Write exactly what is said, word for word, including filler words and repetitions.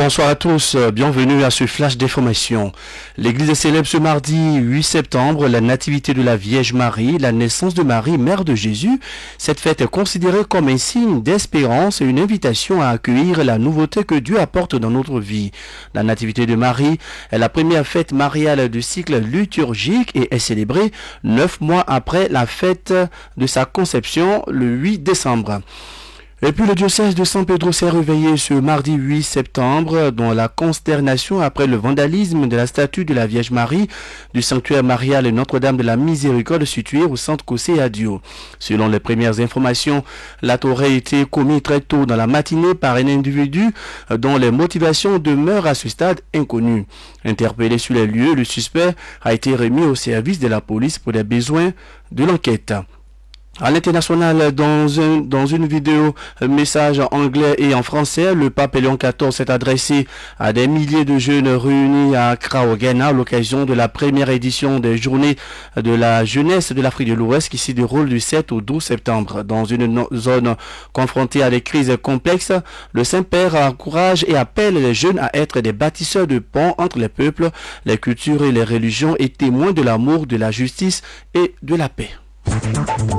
Bonsoir à tous, bienvenue à ce flash d'information. L'église célèbre ce mardi huit septembre la nativité de la Vierge Marie, la naissance de Marie, mère de Jésus. Cette fête est considérée comme un signe d'espérance et une invitation à accueillir la nouveauté que Dieu apporte dans notre vie. La nativité de Marie est la première fête mariale du cycle liturgique et est célébrée neuf mois après la fête de sa conception, le huit décembre. Et puis le diocèse de San Pedro s'est réveillé ce mardi huit septembre dans la consternation après le vandalisme de la statue de la Vierge Marie du sanctuaire marial Notre-Dame de la Miséricorde situé au centre Cossé Adio. Selon les premières informations, l'acte aurait été commis très tôt dans la matinée par un individu dont les motivations demeurent à ce stade inconnues. Interpellé sur les lieux, le suspect a été remis au service de la police pour les besoins de l'enquête. À l'international, dans, un, dans une vidéo, un message en anglais et en français, le pape Léon quatorze s'est adressé à des milliers de jeunes réunis à Accra au Ghana à l'occasion de la première édition des Journées de la jeunesse de l'Afrique de l'Ouest qui s'y déroule du sept au douze septembre. Dans une zone confrontée à des crises complexes, le Saint-Père encourage et appelle les jeunes à être des bâtisseurs de ponts entre les peuples, les cultures et les religions et témoins de l'amour, de la justice et de la paix.